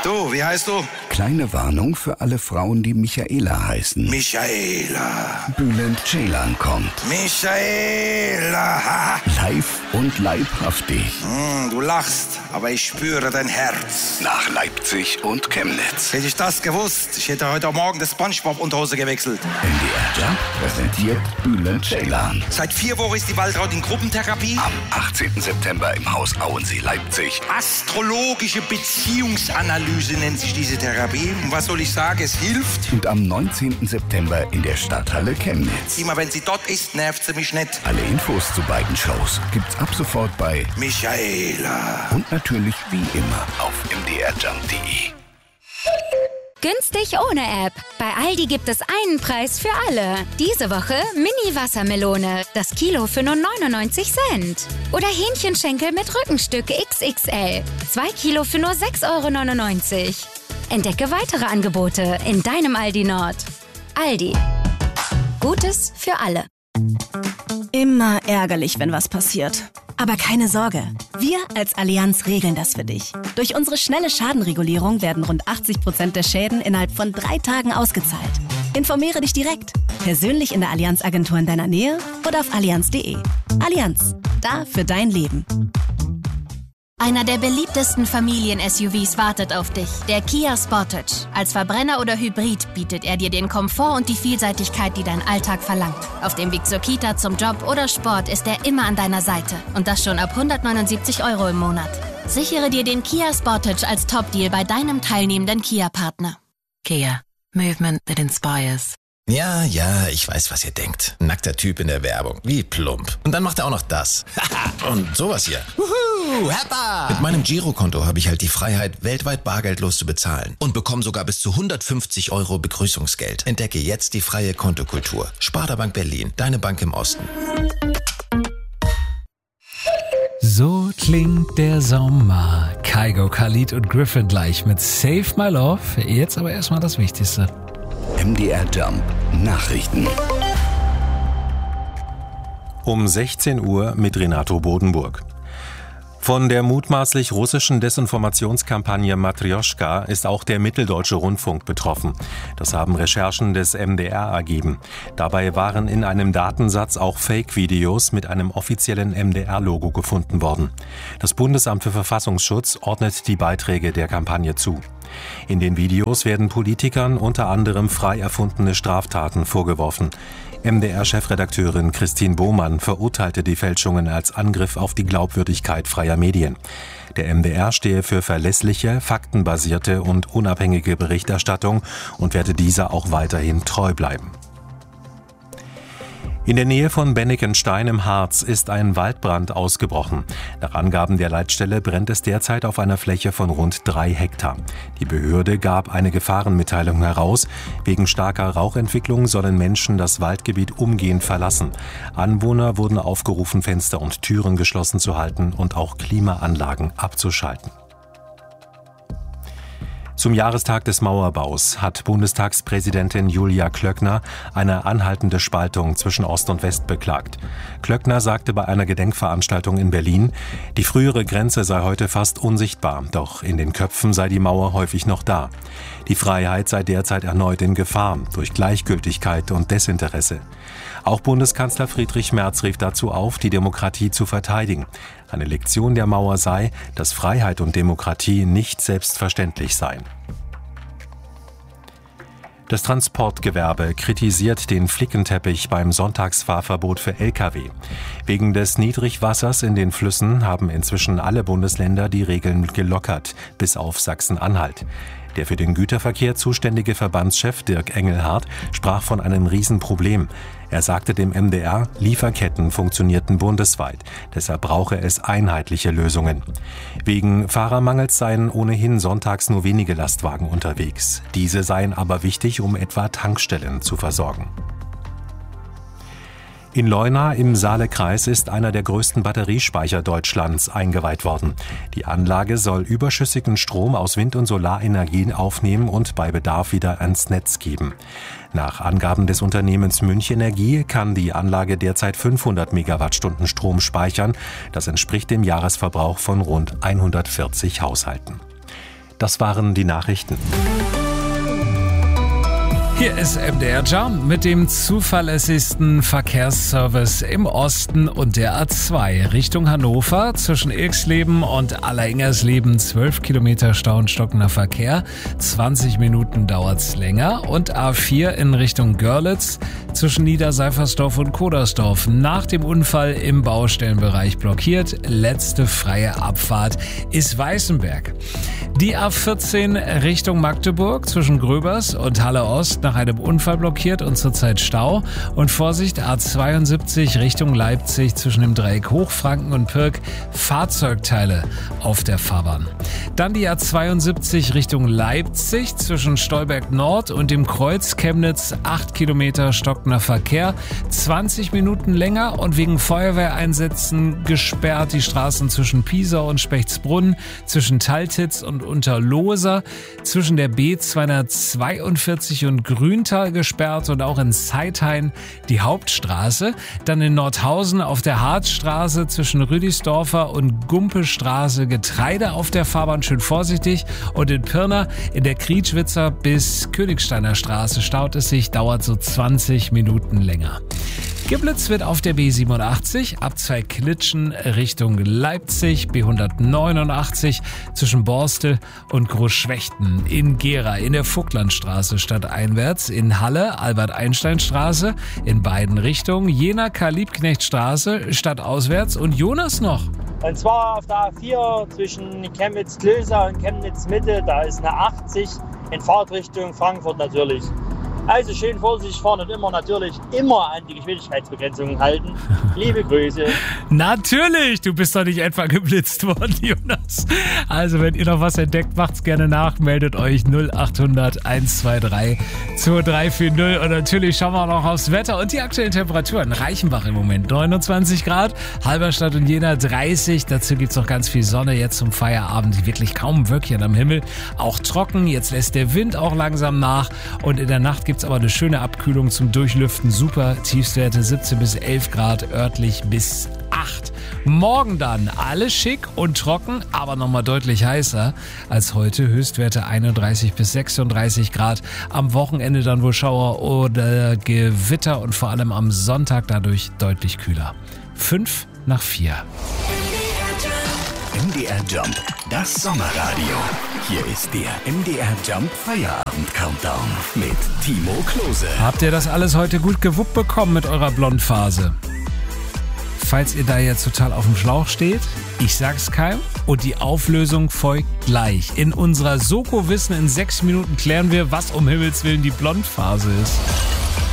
Du, wie heißt du? Kleine Warnung für alle Frauen, die Michaela heißen. Michaela. Bülent Ceylan kommt. Michaela. Live und leibhaftig. Du lachst, aber ich spüre dein Herz. Nach Leipzig und Chemnitz. Hätte ich das gewusst, ich hätte heute Morgen das SpongeBob-Unterhose gewechselt. MDR Jump präsentiert Bülent Ceylan. Seit 4 Wochen ist die Waltraud in Gruppentherapie. Am 18. September im Haus Auensee, Leipzig. Astrologische Beziehungsanalyse nennt sich diese Therapie. Und was soll ich sagen, es hilft. Und am 19. September in der Stadthalle Chemnitz. Immer wenn sie dort ist, nervt sie mich nicht. Alle Infos zu beiden Shows gibt's ab sofort bei Michaela. Und natürlich wie immer auf mdrjump.de. Günstig ohne App. Bei Aldi gibt es einen Preis für alle. Diese Woche Mini-Wassermelone. Das Kilo für nur 99 Cent. Oder Hähnchenschenkel mit Rückenstück XXL. 2 Kilo für nur 6,99 €. Entdecke weitere Angebote in deinem Aldi Nord. Aldi. Gutes für alle. Immer ärgerlich, wenn was passiert. Aber keine Sorge, wir als Allianz regeln das für dich. Durch unsere schnelle Schadenregulierung werden rund 80% der Schäden innerhalb von 3 Tagen ausgezahlt. Informiere dich direkt, persönlich in der Allianz-Agentur in deiner Nähe oder auf allianz.de. Allianz, da für dein Leben. Einer der beliebtesten Familien-SUVs wartet auf dich, der Kia Sportage. Als Verbrenner oder Hybrid bietet er dir den Komfort und die Vielseitigkeit, die dein Alltag verlangt. Auf dem Weg zur Kita, zum Job oder Sport ist er immer an deiner Seite. Und das schon ab 179 € im Monat. Sichere dir den Kia Sportage als Top-Deal bei deinem teilnehmenden Kia-Partner. Kia. Movement that inspires. Ja, ich weiß, was ihr denkt. Nackter Typ in der Werbung. Wie plump. Und dann macht er auch noch das. Und sowas hier. Wuhu, Heppa! Mit meinem Girokonto habe ich halt die Freiheit, weltweit bargeldlos zu bezahlen. Und bekomme sogar bis zu 150 € Begrüßungsgeld. Entdecke jetzt die freie Kontokultur. Sparda Bank Berlin, deine Bank im Osten. So klingt der Sommer. Kygo, Khalid und Griffin gleich mit Save My Love. Jetzt aber erstmal das Wichtigste. MDR Jump Nachrichten. Um 16 Uhr mit Renato Bodenburg. Von der mutmaßlich russischen Desinformationskampagne Matrjoschka ist auch der Mitteldeutsche Rundfunk betroffen. Das haben Recherchen des MDR ergeben. Dabei waren in einem Datensatz auch Fake-Videos mit einem offiziellen MDR-Logo gefunden worden. Das Bundesamt für Verfassungsschutz ordnet die Beiträge der Kampagne zu. In den Videos werden Politikern unter anderem frei erfundene Straftaten vorgeworfen. MDR-Chefredakteurin Christine Bohmann verurteilte die Fälschungen als Angriff auf die Glaubwürdigkeit freier Medien. Der MDR stehe für verlässliche, faktenbasierte und unabhängige Berichterstattung und werde dieser auch weiterhin treu bleiben. In der Nähe von Bennigenstein im Harz ist ein Waldbrand ausgebrochen. Nach Angaben der Leitstelle brennt es derzeit auf einer Fläche von rund 3 Hektar. Die Behörde gab eine Gefahrenmitteilung heraus. Wegen starker Rauchentwicklung sollen Menschen das Waldgebiet umgehend verlassen. Anwohner wurden aufgerufen, Fenster und Türen geschlossen zu halten und auch Klimaanlagen abzuschalten. Zum Jahrestag des Mauerbaus hat Bundestagspräsidentin Julia Klöckner eine anhaltende Spaltung zwischen Ost und West beklagt. Klöckner sagte bei einer Gedenkveranstaltung in Berlin, die frühere Grenze sei heute fast unsichtbar, doch in den Köpfen sei die Mauer häufig noch da. Die Freiheit sei derzeit erneut in Gefahr durch Gleichgültigkeit und Desinteresse. Auch Bundeskanzler Friedrich Merz rief dazu auf, die Demokratie zu verteidigen. Eine Lektion der Mauer sei, dass Freiheit und Demokratie nicht selbstverständlich seien. Das Transportgewerbe kritisiert den Flickenteppich beim Sonntagsfahrverbot für Lkw. Wegen des Niedrigwassers in den Flüssen haben inzwischen alle Bundesländer die Regeln gelockert, bis auf Sachsen-Anhalt. Der für den Güterverkehr zuständige Verbandschef Dirk Engelhardt sprach von einem Riesenproblem. Er sagte dem MDR, Lieferketten funktionierten bundesweit, deshalb brauche es einheitliche Lösungen. Wegen Fahrermangels seien ohnehin sonntags nur wenige Lastwagen unterwegs. Diese seien aber wichtig, um etwa Tankstellen zu versorgen. In Leuna im Saalekreis ist einer der größten Batteriespeicher Deutschlands eingeweiht worden. Die Anlage soll überschüssigen Strom aus Wind- und Solarenergie aufnehmen und bei Bedarf wieder ans Netz geben. Nach Angaben des Unternehmens Münchenergie kann die Anlage derzeit 500 Megawattstunden Strom speichern. Das entspricht dem Jahresverbrauch von rund 140 Haushalten. Das waren die Nachrichten. Hier ist MDR Jump mit dem zuverlässigsten Verkehrsservice im Osten und der A2 Richtung Hannover zwischen Irxleben und Alleringers-Leben 12 Kilometer Stau und stockender Verkehr, 20 Minuten dauert's länger, und A4 in Richtung Görlitz zwischen Niederseifersdorf und Kodersdorf nach dem Unfall im Baustellenbereich blockiert. Letzte freie Abfahrt ist Weißenberg. Die A14 Richtung Magdeburg zwischen Gröbers und Halle Ost nach einem Unfall blockiert und zurzeit Stau. Und Vorsicht, A72 Richtung Leipzig zwischen dem Dreieck Hochfranken und Pirk, Fahrzeugteile auf der Fahrbahn. Dann die A72 Richtung Leipzig zwischen Stolberg Nord und dem Kreuz Chemnitz, 8 Kilometer stockender Verkehr, 20 Minuten länger und wegen Feuerwehreinsätzen gesperrt die Straßen zwischen Piesau und Spechtsbrunn, zwischen Taltitz und Unterlohser, zwischen der B242 und Grüntal gesperrt und auch in Zeithain die Hauptstraße. Dann in Nordhausen auf der Harzstraße zwischen Rüdisdorfer und Gumpestraße Getreide auf der Fahrbahn, schön vorsichtig. Und in Pirna in der Krietschwitzer bis Königsteiner Straße staut es sich, dauert so 20 Minuten länger. Geblitzt wird auf der B87 ab Zweiklitschen Richtung Leipzig, B189 zwischen Borstel und Großschwechten, in Gera in der Vogtlandstraße stadteinwärts, in Halle Albert-Einstein-Straße in beiden Richtungen, Jena Karl-Liebknecht-Straße stadtauswärts und Jonas noch. Und zwar auf der A4 zwischen Chemnitz-Klöser und Chemnitz-Mitte, da ist eine 80 in Fahrtrichtung Frankfurt natürlich. Also schön vorsichtig fahren und immer an die Geschwindigkeitsbegrenzungen halten. Liebe Grüße. Natürlich, du bist doch nicht etwa geblitzt worden, Jonas. Also wenn ihr noch was entdeckt, macht's gerne nach. Meldet euch 0800 123 2340. Und natürlich schauen wir auch noch aufs Wetter und die aktuellen Temperaturen. Reichenbach im Moment 29 Grad, Halberstadt und Jena 30. Dazu gibt's noch ganz viel Sonne jetzt zum Feierabend. Wirklich kaum Wölkchen am Himmel. Auch trocken, jetzt lässt der Wind auch langsam nach. Und in der Nacht gibt's aber eine schöne Abkühlung zum Durchlüften. Super Tiefstwerte 17 bis 11 Grad, örtlich bis 8. Morgen dann alles schick und trocken, aber nochmal deutlich heißer als heute. Höchstwerte 31 bis 36 Grad. Am Wochenende dann wohl Schauer oder Gewitter und vor allem am Sonntag dadurch deutlich kühler. 5 nach 4. MDR Jump, das Sommerradio. Hier ist der MDR Jump Feierabend Countdown mit Timo Klose. Habt ihr das alles heute gut gewuppt bekommen mit eurer Blondphase? Falls ihr da jetzt total auf dem Schlauch steht, ich sag's keinem und die Auflösung folgt gleich. In unserer Soko-Wissen in 6 Minuten klären wir, was um Himmels Willen die Blondphase ist.